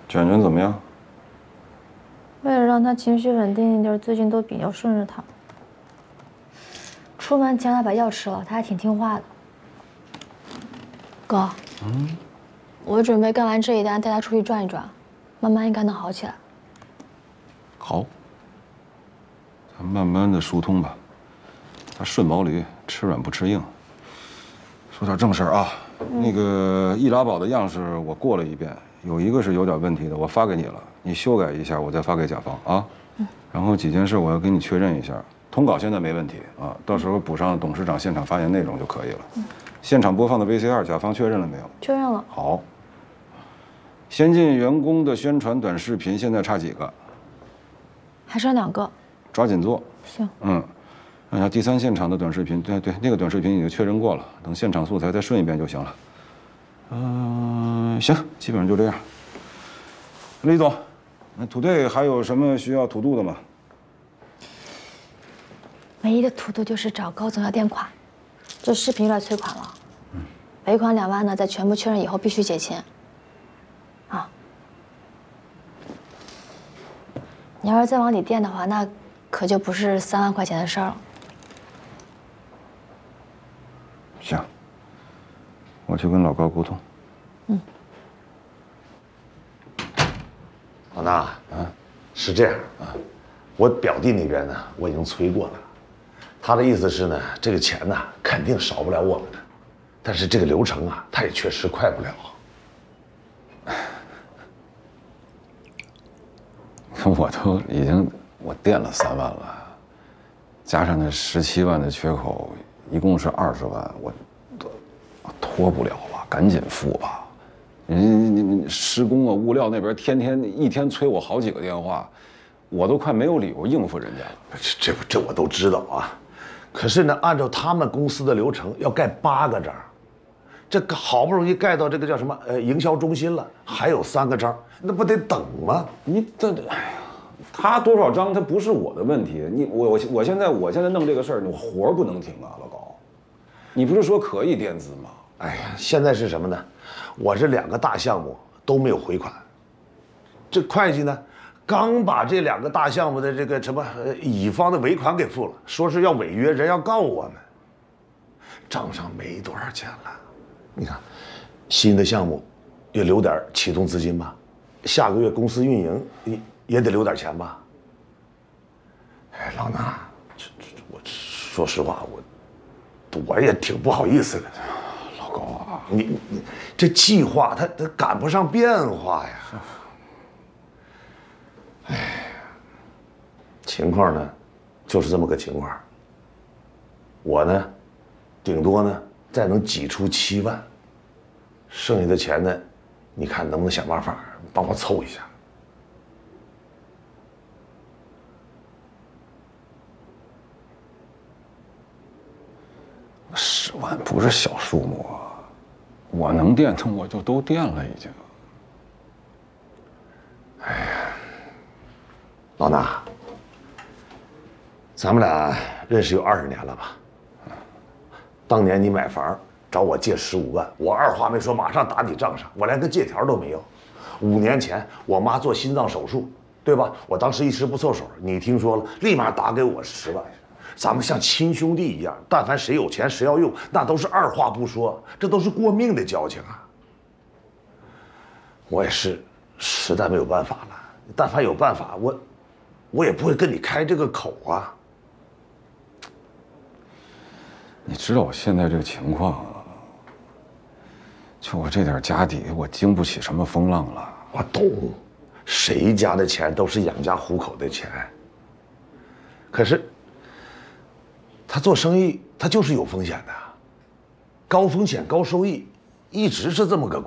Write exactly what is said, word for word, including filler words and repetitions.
卷卷怎么样？ 为了让他情绪稳定一点，最近都比较顺着他。出门前还把药吃了，他还挺听话的。哥，嗯，我准备干完这一单，带他出去转一转，慢慢应该能好起来。 好，咱慢慢的疏通吧。他顺毛驴，吃软不吃硬。说点正事儿啊，嗯、那个易拉宝的样式我过了一遍，有一个是有点问题的，我发给你了，你修改一下，我再发给甲方啊。嗯。然后几件事我要跟你确认一下，通稿现在没问题啊，到时候补上董事长现场发言内容就可以了。嗯。现场播放的 V C R， 甲方确认了没有？ 确认了。 好。先进员工的宣传短视频现在差几个？ 还剩两个。 抓紧做。 行。 嗯。看下第三现场的短视频，对对，那个短视频已经确认过了，等现场素材再顺一遍就行了。嗯、呃，行，基本上就这样。李总，那土队还有什么需要土度的吗？ 唯一的土度就是找高总要垫款，这视频有点催款了。嗯，尾款两万呢，在全部确认以后必须结清。啊，你要是再往里垫的话，那可就不是三万块钱的事儿了。 行，我去跟老高沟通。嗯。 老大，啊，是这样啊，我表弟那边呢，我已经催过了，他的意思是呢，这个钱呢肯定少不了我们的，但是这个流程啊，他也确实快不了。 我都已经我垫了三万了，加上那十七万的缺口。一共是二十万，我都拖不了了，赶紧付吧。你你你施工啊，物料那边天天一天催我好几个电话，我都快没有理由应付人家了。 这这这我都知道啊，可是呢，按照他们公司的流程，要盖八个章，这个好不容易盖到这个叫什么呃营销中心了，还有三个章，那不得等吗？ 你这哎呀。他多少张，他不是我的问题。你我我我现在我现在弄这个事儿，我活儿不能停啊，老高。你不是说可以垫资吗？ 哎呀，现在是什么呢？我这两个大项目都没有回款，这会计呢，刚把这两个大项目的这个什么乙方的尾款给付了，说是要违约，人要告我们。账上没多少钱了，你看，新的项目也留点启动资金吧，下个月公司运营也。也得留点钱吧。哎，老衲，这这我说实话，我我也挺不好意思的。 老高啊， 你你这计划它它赶不上变化呀。哎，情况呢，就是这么个情况。我呢，顶多呢再能挤出七万，剩下的钱呢，你看能不能想办法帮我凑一下。 十万不是小数目啊，我能垫的我就都垫了已经。 哎呀，老衲，咱们俩认识有二十年了吧？当年你买房找我借十五万，我二话没说，马上打你账上，我连个借条都没有。五年前我妈做心脏手术，对吧？我当时一时不凑手，你听说了，立马打给我十万。咱们像亲兄弟一样，但凡谁有钱谁要用，那都是二话不说，这都是过命的交情啊。我也是实在没有办法了，但凡有办法，我我也不会跟你开这个口啊。 你知道我现在这个情况啊，就我这点家底，我经不起什么风浪了。 我懂，谁家的钱都是养家糊口的钱，可是。他做生意，他就是有风险的，高风险高收益，一直是这么个。